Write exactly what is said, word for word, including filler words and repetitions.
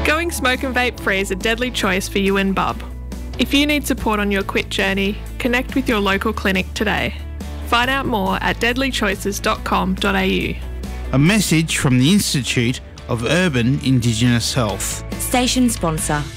Going smoke and vape free is a deadly choice for you and bub. If you need support on your quit journey, connect with your local clinic today. Find out more at deadly choices dot com dot a u. A message from the Institute of Urban Indigenous Health. Station sponsor.